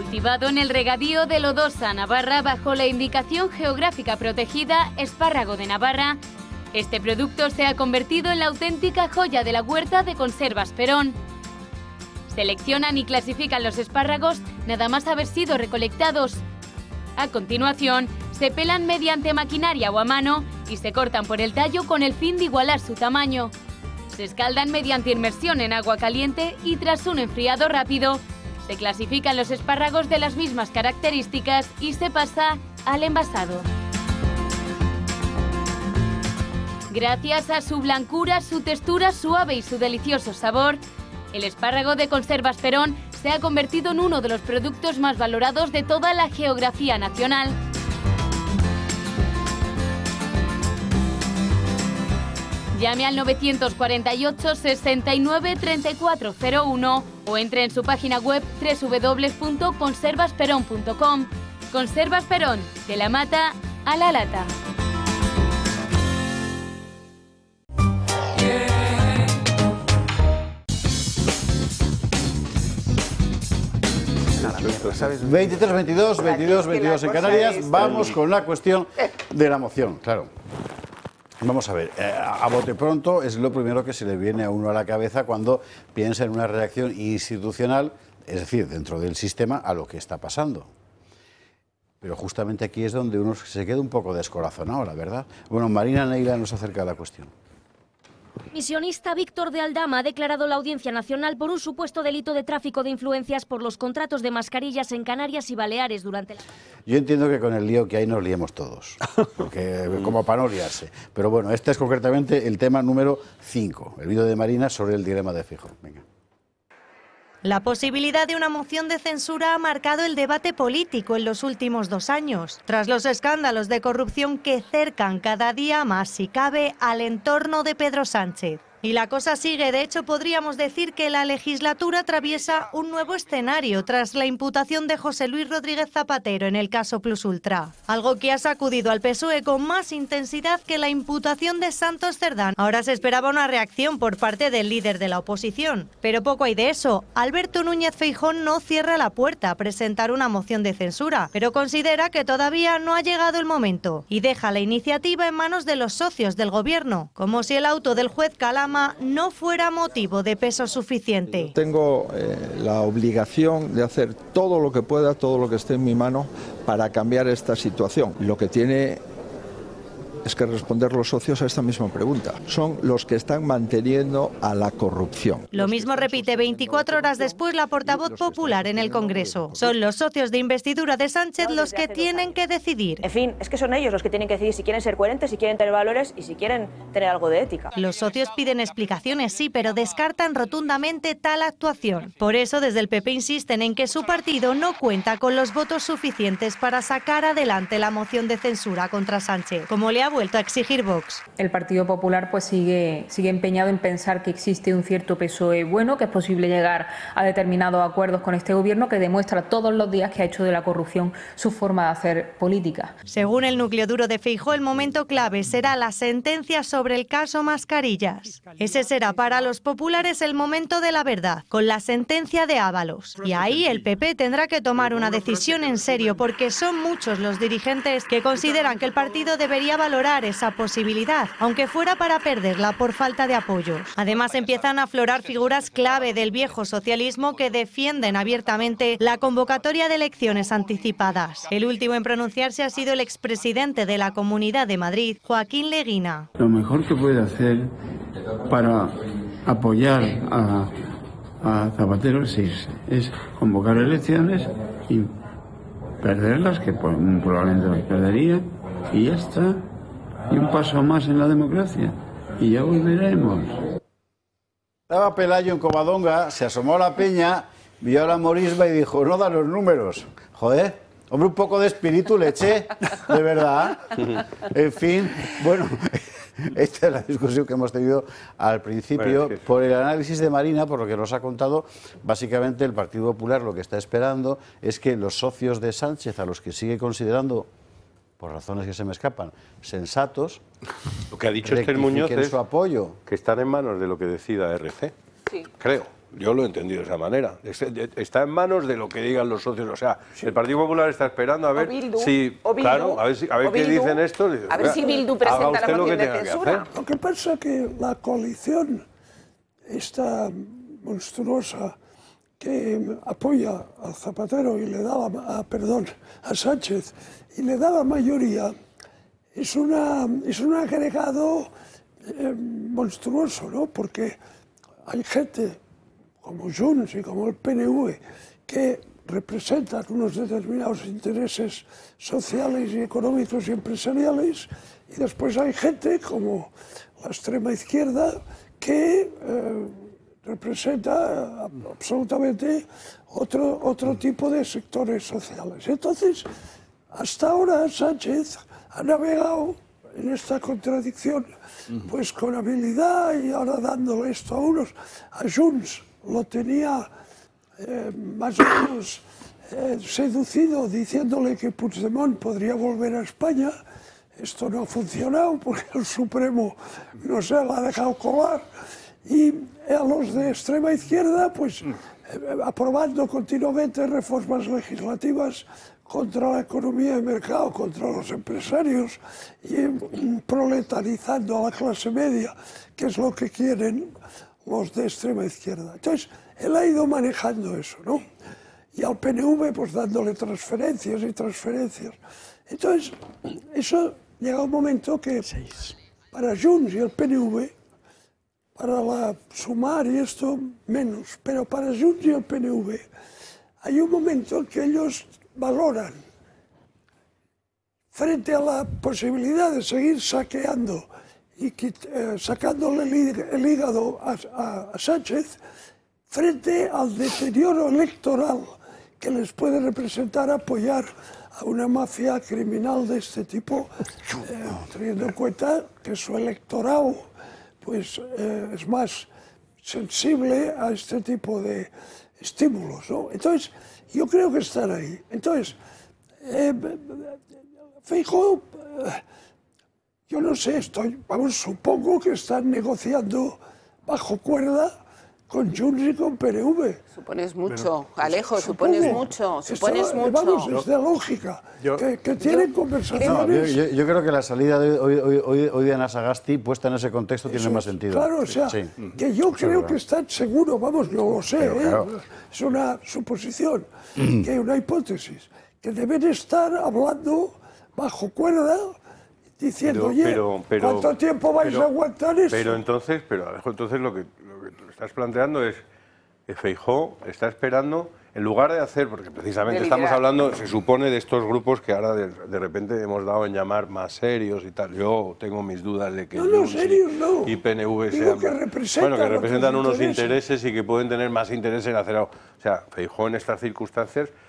Cultivado en el regadío de Lodosa, Navarra, bajo la indicación geográfica protegida Espárrago de Navarra, este producto se ha convertido en la auténtica joya de la huerta de Conservas Perón. Seleccionan y clasifican los espárragos nada más haber sido recolectados. A continuación, se pelan mediante maquinaria o a mano y se cortan por el tallo con el fin de igualar su tamaño. Se escaldan mediante inmersión en agua caliente y tras un enfriado rápido, se clasifican los espárragos de las mismas características y se pasa al envasado. Gracias a su blancura, su textura suave y su delicioso sabor, el espárrago de Conservas Perón se ha convertido en uno de los productos más valorados de toda la geografía nacional. Llame al 948 69 3401 o entre en su página web www.conservasperón.com. Conservas Perón, de la mata a la lata. ¿Sabes? 23, 22 en Canarias. Vamos con la cuestión de la moción, claro. Vamos a ver, a bote pronto es lo primero que se le viene a uno a la cabeza cuando piensa en una reacción institucional, es decir, dentro del sistema, a lo que está pasando. Pero justamente aquí es donde uno se queda un poco descorazonado, la verdad. Bueno, Marina Neila nos acerca a la cuestión. Misionista Víctor de Aldama ha declarado la Audiencia Nacional por un supuesto delito de tráfico de influencias por los contratos de mascarillas en Canarias y Baleares durante la... Yo entiendo que con el lío que hay nos liemos todos, porque, como para no liarse. Pero bueno, este es concretamente el tema número 5, el vídeo de Marina sobre el dilema de Feijóo. Venga. La posibilidad de una moción de censura ha marcado el debate político en los últimos 2 años, tras los escándalos de corrupción que cercan cada día más, si cabe, al entorno de Pedro Sánchez. Y la cosa sigue, de hecho podríamos decir que la legislatura atraviesa un nuevo escenario tras la imputación de José Luis Rodríguez Zapatero en el caso Plus Ultra. Algo que ha sacudido al PSOE con más intensidad que la imputación de Santos Cerdán. Ahora se esperaba una reacción por parte del líder de la oposición, pero poco hay de eso. Alberto Núñez Feijóo no cierra la puerta a presentar una moción de censura, pero considera que todavía no ha llegado el momento y deja la iniciativa en manos de los socios del gobierno, como si el auto del juez Calama no fuera motivo de peso suficiente. Tengo la obligación de hacer todo lo que pueda, todo lo que esté en mi mano para cambiar esta situación. Lo que tiene es que responder los socios a esta misma pregunta. Son los que están manteniendo a la corrupción. Lo mismo repite 24 horas después la portavoz popular en el Congreso. Son los socios de investidura de Sánchez los que tienen que decidir. En fin, es que son ellos los que tienen que decidir si quieren ser coherentes, si quieren tener valores y si quieren tener algo de ética. Los socios piden explicaciones, sí, pero descartan rotundamente tal actuación. Por eso, desde el PP insisten en que su partido no cuenta con los votos suficientes para sacar adelante la moción de censura contra Sánchez, como le ha vuelto a exigir Vox. El Partido Popular pues sigue empeñado en pensar que existe un cierto PSOE bueno, que es posible llegar a determinados acuerdos con este gobierno que demuestra todos los días que ha hecho de la corrupción su forma de hacer política. Según el núcleo duro de Feijóo, el momento clave será la sentencia sobre el caso Mascarillas. Ese será para los populares el momento de la verdad, con la sentencia de Ábalos. Y ahí el PP tendrá que tomar una decisión en serio, porque son muchos los dirigentes que consideran que el partido debería valorar esa posibilidad, aunque fuera para perderla por falta de apoyos. Además, empiezan a aflorar figuras clave del viejo socialismo que defienden abiertamente la convocatoria de elecciones anticipadas. El último en pronunciarse ha sido el expresidente de la Comunidad de Madrid, Joaquín Leguina. Lo mejor que puede hacer para apoyar a Zapatero es convocar elecciones y perderlas, que probablemente las perdería, y ya está. Y un paso más en la democracia. Y ya volveremos. Estaba Pelayo en Covadonga, se asomó a la peña, vio a la morisma y dijo, no da los números. Joder, hombre, un poco de espíritu le eché, de verdad. En fin, bueno, esta es la discusión que hemos tenido al principio. Bueno, por el análisis de Marina, por lo que nos ha contado, básicamente el Partido Popular lo que está esperando es que los socios de Sánchez, a los que sigue considerando, por razones que se me escapan, sensatos, lo que ha dicho Esther Muñoz es su apoyo. Que están en manos de lo que decida RC, sí. Creo. Yo lo he entendido de esa manera. Está en manos de lo que digan los socios. O sea, el Partido Popular está esperando a ver si... Claro, a ver qué dicen estos. A ver si Bildu presenta la moción de censura. Lo que pasa es que la coalición esta monstruosa que apoya a Zapatero y le da a Sánchez y le da la mayoría, es un agregado monstruoso, ¿no? Porque hay gente como Junts y como el PNV que representan unos determinados intereses sociales y económicos y empresariales, y después hay gente como la extrema izquierda que representa absolutamente otro tipo de sectores sociales. Entonces, hasta ahora Sánchez ha navegado en esta contradicción pues con habilidad, y ahora dándole esto a unos. A Junts lo tenía más o menos seducido, diciéndole que Puigdemont podría volver a España. Esto no ha funcionado porque el Supremo no se la ha dejado colar. Y a los de extrema izquierda, pues aprobando continuamente reformas legislativas contra la economía de mercado, contra los empresarios, y proletarizando a la clase media, que es lo que quieren los de extrema izquierda. Entonces, él ha ido manejando eso, ¿no? Y al PNV, pues dándole transferencias y transferencias. Entonces, eso llega un momento que para Junts y el PNV, para la Sumar y esto menos, pero para Junts y el PNV hay un momento que ellos valoran, frente a la posibilidad de seguir saqueando y sacándole el hígado a Sánchez, frente al deterioro electoral que les puede representar apoyar a una mafia criminal de este tipo, teniendo en cuenta que su electorado pues, es más sensible a este tipo de estímulos, ¿no? Entonces, yo creo que están ahí. Entonces, Feijóo, yo no sé, supongo que están negociando bajo cuerda con Junts y con PNV. Supones mucho, Alejo, supones mucho. Vamos, es de lógica, que tienen conversaciones. No, yo creo que la salida de hoy de Ana Sagasti, puesta en ese contexto, tiene más sentido. Claro, o sea, que yo creo que están seguros, vamos, no lo sé, claro, es una suposición, que hay una hipótesis, que deben estar hablando bajo cuerda, diciendo, ¿cuánto tiempo vais a aguantar esto? Pero Alejo, entonces lo que estás planteando es que Feijóo está esperando, en lugar de hacer, porque precisamente estamos hablando, se supone, de estos grupos que ahora de repente hemos dado en llamar más serios y tal. Yo tengo mis dudas de que y PNV sean, que representan unos intereses y que pueden tener más interés en hacer algo. O sea, Feijóo en estas circunstancias